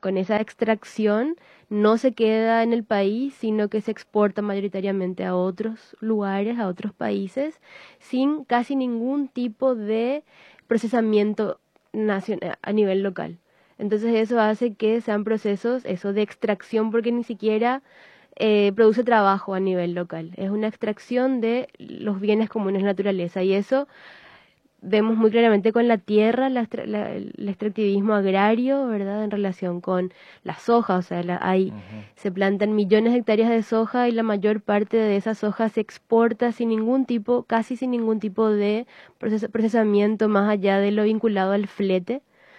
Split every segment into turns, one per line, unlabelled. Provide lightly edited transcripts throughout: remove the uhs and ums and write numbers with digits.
con esa extracción no se queda en el país, sino que se exporta mayoritariamente a otros lugares, a otros países, sin casi ningún tipo de procesamiento a nivel local. Entonces eso hace que sean procesos eso de extracción, porque ni siquiera produce trabajo a nivel local. Es una extracción de los bienes comunes de la naturaleza, y eso vemos muy claramente con la tierra, el extractivismo agrario, ¿verdad? En relación con la soja, o sea, se plantan millones de hectáreas de soja y la mayor parte de esa soja se exporta sin ningún tipo, casi sin ningún tipo de procesamiento más allá de lo vinculado al flete.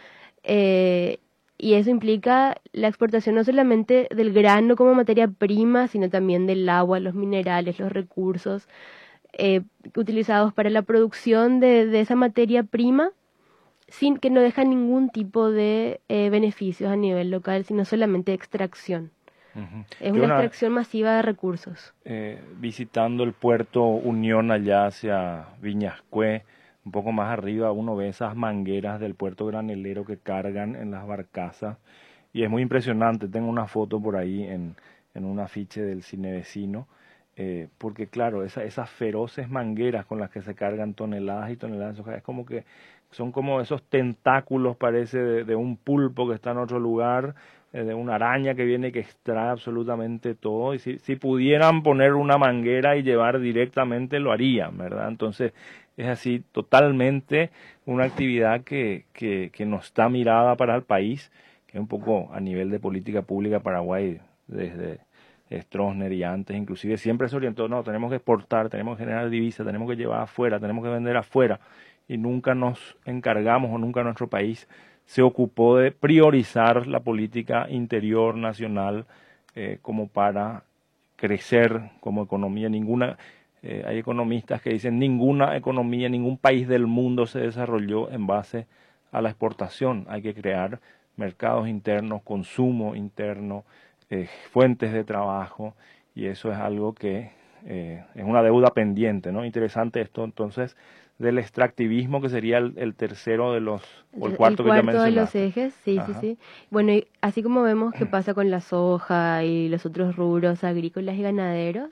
Eh, y eso implica la exportación no solamente del grano como materia prima, sino también del agua, los minerales, los recursos utilizados para la producción de esa materia prima, sin que no deja ningún tipo de beneficios a nivel local, sino solamente extracción. Es
Yo
una extracción masiva de recursos.
Visitando el puerto Unión allá hacia Viñascue, un poco más arriba, uno ve esas mangueras del puerto granelero que cargan en las barcazas y es muy impresionante. Tengo una foto por ahí en un afiche del cine vecino, porque claro, esas feroces mangueras con las que se cargan toneladas y toneladas de soja, es como que son como esos tentáculos, parece, de un pulpo que está en otro lugar, de una araña que viene y que extrae absolutamente todo. Y si pudieran poner una manguera y llevar directamente, lo harían, ¿verdad? Entonces, es así totalmente una actividad que no está mirada para el país, que es un poco a nivel de política pública Paraguay, desde Stroessner y antes, inclusive siempre se orientó, no, tenemos que exportar, tenemos que generar divisas, tenemos que llevar afuera, tenemos que vender afuera, y nunca nos encargamos o nunca nuestro país se ocupó de priorizar la política interior nacional como para crecer como economía. Hay economistas que dicen ninguna economía, ningún país del mundo se desarrolló en base a la exportación. Hay que crear mercados internos, consumo interno, fuentes de trabajo, y eso es algo que es una deuda pendiente, ¿no? Interesante esto, entonces, del extractivismo, que sería el tercero de los, o el cuarto que ya
cuarto de los
mencionaste.
ejes, sí, sí,
Ajá.
sí. Bueno, y así como vemos que pasa con la soja y los otros rubros agrícolas y ganaderos,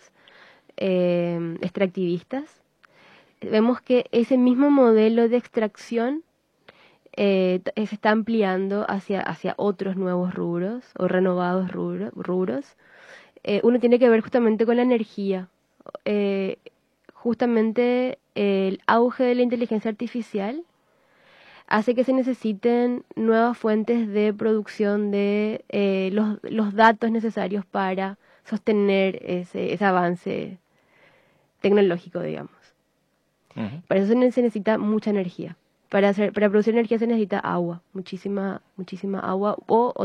extractivistas, vemos que ese mismo modelo de extracción se está ampliando hacia otros nuevos rubros o renovados rubros. Uno tiene que ver justamente con la energía. Eh, Justamente el auge de la inteligencia artificial hace que se necesiten nuevas fuentes de producción de los datos necesarios para sostener ese avance tecnológico, digamos.
Ujú.
Para eso se necesita mucha energía. Para producir energía se necesita agua, muchísima agua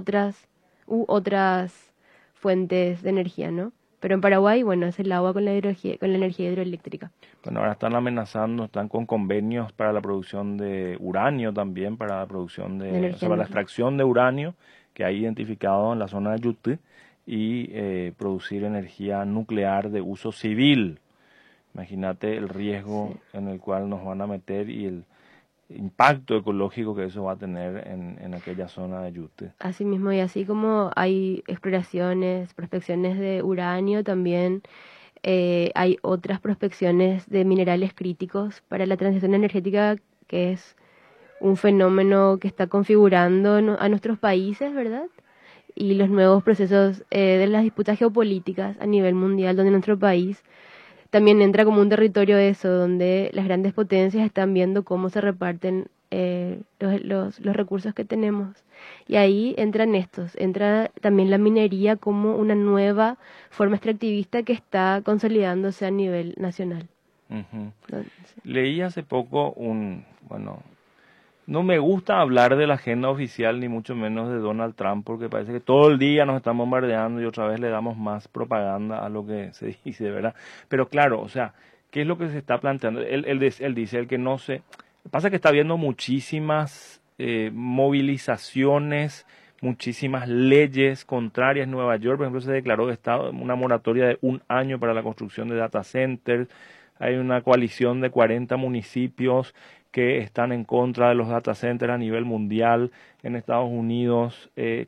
otras fuentes de energía, ¿no? Pero en Paraguay, bueno, es el agua con la energía hidroeléctrica.
Bueno, ahora están amenazando, están con convenios para la producción de uranio también, para la producción
De
de, o sea,
energía
para la
nuclear.
extracción de uranio que hay identificado en la zona de Yutí, y producir energía nuclear de uso civil. Imagínate el
Sí.
riesgo en el cual nos van a meter y el impacto ecológico que eso va a tener en aquella zona de Yute.
Así mismo, y así como hay exploraciones, prospecciones de uranio, también hay otras prospecciones de minerales críticos para la transición energética, que es un fenómeno que está configurando a nuestros países, ¿verdad? Y los nuevos procesos de las disputas geopolíticas a nivel mundial, donde nuestro país también entra como un territorio de eso, donde las grandes potencias están viendo cómo se reparten los recursos que tenemos. Y ahí entran entra también la minería como una nueva forma extractivista que está consolidándose a nivel nacional.
Ujú.
Entonces,
Leí hace poco bueno, no me gusta hablar de la agenda oficial ni mucho menos de Donald Trump, porque parece que todo el día nos están bombardeando y otra vez le damos más propaganda a lo que se dice, ¿verdad? Pero claro, o sea, ¿qué es lo que se está planteando? Él dice, el que no se... Pasa que está habiendo muchísimas movilizaciones, muchísimas leyes contrarias. En Nueva York, por ejemplo, se declaró que está una moratoria de 1 año para la construcción de data centers. Hay una coalición de 40 municipios que están en contra de los data centers a nivel mundial. En Estados Unidos